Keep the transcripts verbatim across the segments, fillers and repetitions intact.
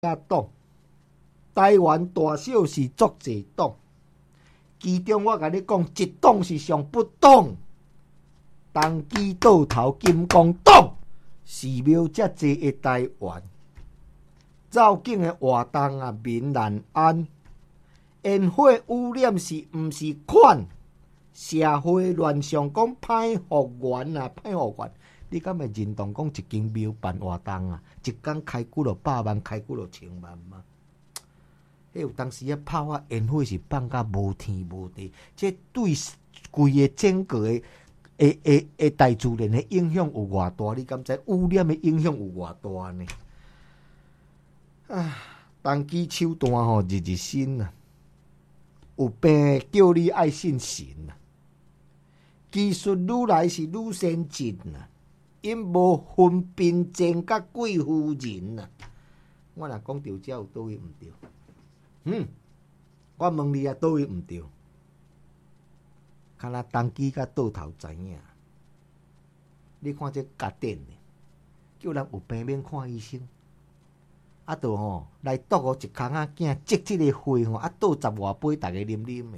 啊党，台湾大小是足济党，其中我甲你讲，一党是上不党，当机倒头金光党，寺庙遮济的台湾，走境的活动啊，民难安，烟火污染是毋是款？社会乱象讲歹复原啊，歹复原。你敢会认同讲一间庙办活动啊，一工开几落百万，开几落千万吗？迄有当时啊，炮啊烟火是放甲无天无地，这对规个整个的诶诶诶大自然的影响有偌大？你敢知污染的影响有偌大呢？啊，冬季手段吼，日日新啊，有病叫你爱信神啊，技术愈来是愈先进啊。因无分辨真甲贵妇人啊！我若讲着这有倒位毋对？嗯，我问你啊，倒位毋对？敢若当机甲倒头知影。你看这家电呢，叫人有病免看医生，啊，倒吼来剁互一空仔囝积即个血吼，啊倒十外杯，逐个啉啉的。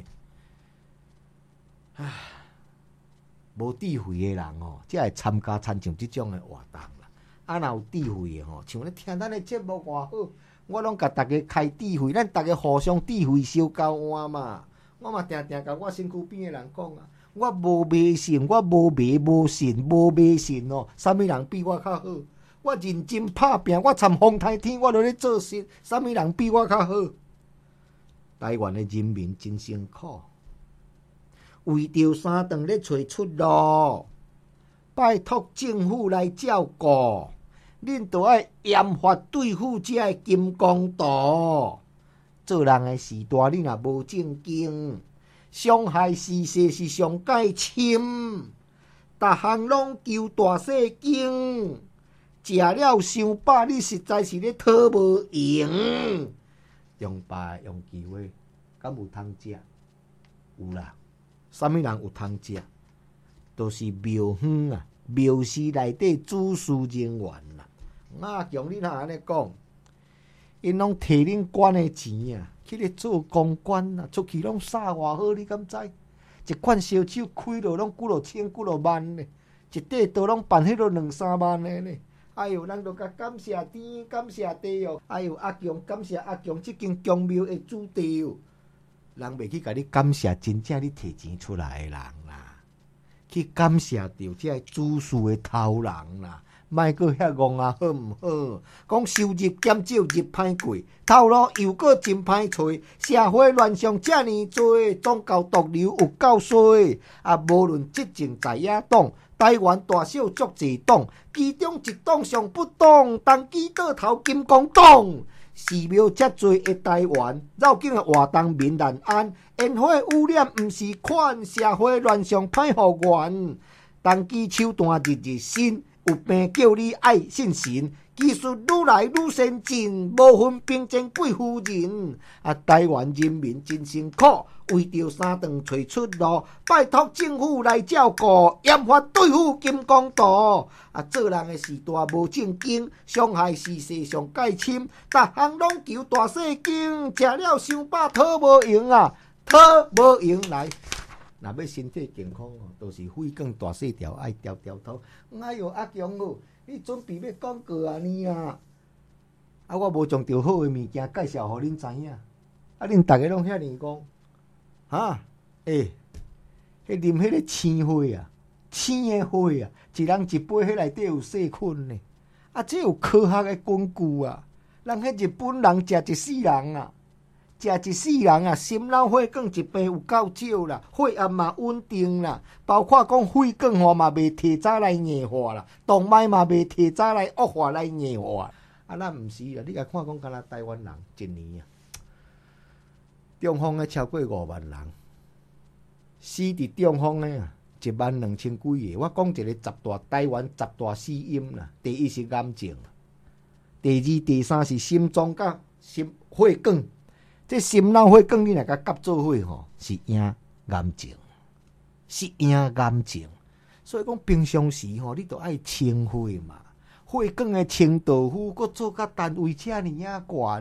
唉。无智慧的人吼，才会参加参像即种的活动啦。啊，若有智慧的吼，像咧听咱的节目偌好，我拢甲大家开智慧，咱大家互相智慧相交换嘛。我嘛定定甲我身躯边的人讲啊，我无迷信，我无迷无信，无迷信哦。啥物人比我较好？我认真拍拼，我参风台天，我都咧做事。啥物人比我较好？台湾的人民真辛苦。为着三顿咧找出路，拜托政府来照顾，恁就要严罚对付这个金光道。做人的时代，你若无正经，伤害事实是上界深，逐项拢求大细经，食了伤饱，你实在是咧讨无用。用白用机会，敢有通食？有啦。啥物人有通食？都是庙方啊，庙司内底主事人员啦。阿强，你若安尼讲，因拢摕恁管的钱啊，去咧做公关啊，出去拢撒偌好，你敢知？一款烧酒开落拢几落千、几落万呢，一块刀拢办迄落两三万的呢。哎哟，咱都甲感谢天，感谢地哦。哎哟，阿强，感谢阿强，即间宫庙的主地哦。人袂去甲你感谢真正你摕钱出来的人啦，去感谢着这主事的头人啦，莫阁遐戆啊，好毋好？讲收入减少，日歹过，头路又阁真歹找，社会乱象遮尼多，宗教毒瘤有够衰。啊，无论执政在野党，台湾大小足济党，其中一党上不党，当机倒头金光党。寺庙遮多的台湾，绕境的活动民难安，烟火污染毋是款，社会乱象歹复原。当机手段日日新，有病叫你爱信神，技术愈来愈先进，无分兵争贵妇人。啊，台湾人民真辛苦，为着三顿找出路，拜托政府来照顾，严罚对付金光道。啊，做人的时代无正经，伤害事实上界深，逐项拢求大细经，食了伤饱讨无用啊，讨无用来。若要身体健康哦，都是肺管大细条爱条条头。哎哟，阿强哦，你准备要讲过啊你啊？啊，我无将着好的物件介绍互恁知影，啊，恁逐个拢遐尼讲，哈，诶、欸，迄啉迄个青花啊，青的花啊，一人一杯，迄内底有细菌呢。啊，这有科学的根据啊，人迄日本人食一世人啊。食一世人啊，心脑血管一病有够少啦，血压嘛稳定啦，包括讲血管吼嘛袂提早来硬化啦，动脉嘛袂提早来恶化来硬化。啊，咱毋是啦，你甲看讲，敢若台湾人一年啊，中风的超过五万人，死伫中风的啊，一万两千几个。我讲一个十大台湾十大死因啦，第一是癌症，第二、第三是心脏甲心血管。这心脑血管你若甲夹做伙吼，是影癌症，是影癌症。所以讲平常时吼，你都爱清血嘛，血管的清道夫，搁做甲单位遮尔啊悬。